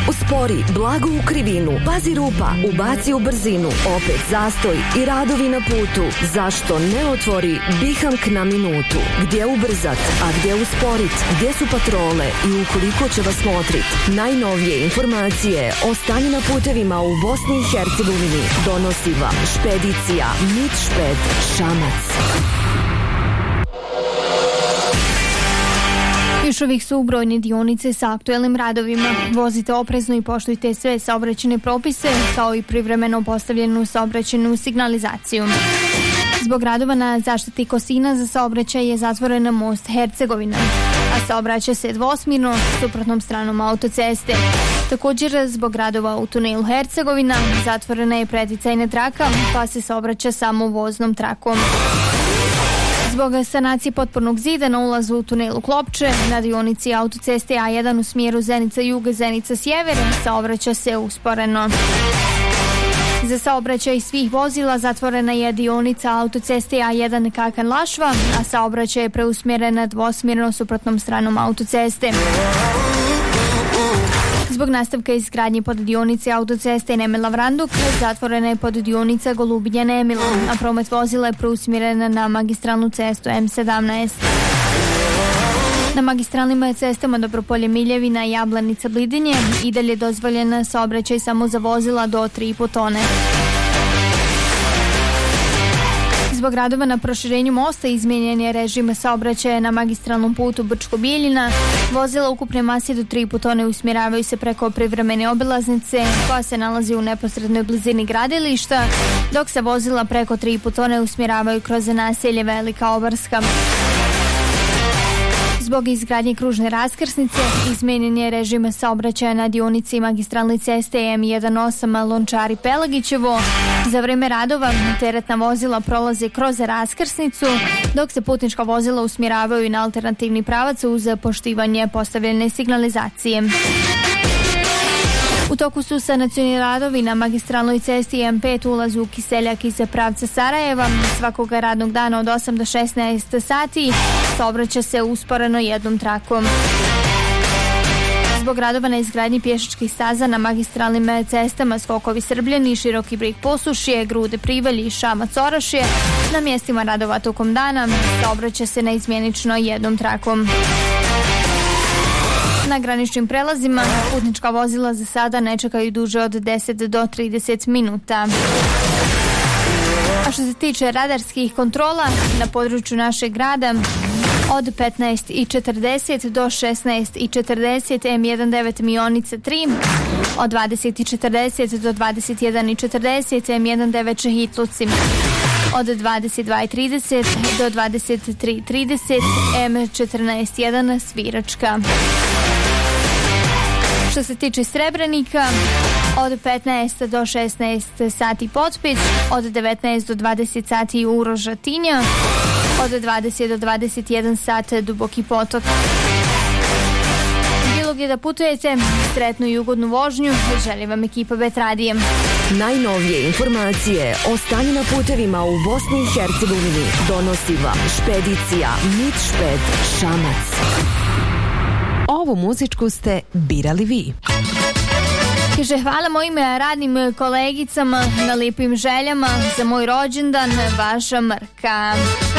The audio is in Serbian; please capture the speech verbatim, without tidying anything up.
uspori, blago u krivinu, pazi rupa, ubaci u brzinu, opet zastoj i radovi na putu. Zašto ne otvori Bihank na minutu? Gdje ubrzat, a gdje usporit? Gdje su patrole i ukoliko će vas motrit? Najnovije informacije o stanju na putevima u Bosni i Hercegovini donosi vam Špedicija Mitšped Šamac. Još uvijek su brojne dionice sa aktuelnim radovima. Vozite oprezno i poštujte sve saobraćajne propise, kao i privremeno postavljenu saobraćajnu signalizaciju. Zbog radova na zaštiti Kosina za saobraćaj je zatvoren most Hercegovina, a saobraća se dvosmirno suprotnom stranom autoceste. Također, zbog radova u tunelu Hercegovina zatvorena je preticajna traka, pa se saobraća samo voznom trakom. Zbog sanacije potpornog zida na ulazu u tunelu Klopče na dionici autoceste A jedan u smjeru Zenica-Jug, Zenica-Sjever saobraća se usporeno. Za saobraćaj svih vozila zatvorena je dionica autoceste A jedan Kakan-Lašva, a saobraćaj je preusmjeren dvosmjerno suprotnom stranom autoceste. Zbog nastavka izgradnje pod dionice autoceste Nemila-Vranduk zatvorena je pod dionica Golubinja-Nemilo, a promet vozila je preusmjeren na magistralnu cestu M sedamnaest. Na magistralnim cestama Dobropolje-Miljevina i Jablanica-Blidinje i dalje dozvoljena saobraćaj samo za vozila do tri i po tone. Zbog radova na proširenju mosta izmijenjen je režim saobraćaja na magistralnom putu Brčko-Bijeljina. Vozila ukupne mase do tri i po tone usmjeravaju se preko privremene obilaznice koja se nalazi u neposrednoj blizini gradilišta, dok se vozila preko tri i po tone usmjeravaju kroz naselje Velika Obarska. Zbog izgradnje kružne raskrsnice izmijenjen je režim saobraćaja na dionici magistralne ceste M osam Lončari-Pelagićevo. Za vrijeme radova teretna vozila prolaze kroz raskrsnicu, dok se putnička vozila usmjeravaju na alternativni pravac uz poštivanje postavljene signalizacije. U toku su sanacioni radovi na magistralnoj cesti M pet ulazu u Kiseljak iz pravca Sarajeva. Svakoga radnog dana od osam do šesnaest sati saobraća se usporeno jednom trakom. Zbog radova na izgradnji pješačkih staza na magistralnim cestama Skokovi Srbljani, Široki Brig Posušje, Grude Privalji i Šamac Orašje, na mjestima radova tokom dana saobraća se neizmjenično jednom trakom. Na graničnim prelazima putnička vozila za sada ne čekaju duže od deset do trideset minuta. A što se tiče radarskih kontrola na području našeg grada, od petnaest i četrdeset do šesnaest i četrdeset M devetnaest Mionica tri, od dvadeset i četrdeset do dvadeset jedan i četrdeset M devetnaest Hitluci, od dvadeset dva i trideset do dvadeset tri i trideset M četrnaest jedan Sviračka. Što se tiče Srebrenika, od petnaest do šesnaest sati Potpis, od devetnaest do dvadeset sati Urožatinja, od dvadeset do dvadeset jedan sat Duboki Potok. Bilo gdje da putujete, sretnu i ugodnu vožnju, želi vam ekipa Bet Radija. Najnovije informacije o stanju na putevima u Bosni i Hercegovini donosi vam Špedicija Mitšped Šamac. Ovu muzičku ste birali vi. Kaže, hvala mojim radnim kolegicama na lijepim željama za moj rođendan, vaša Mrka.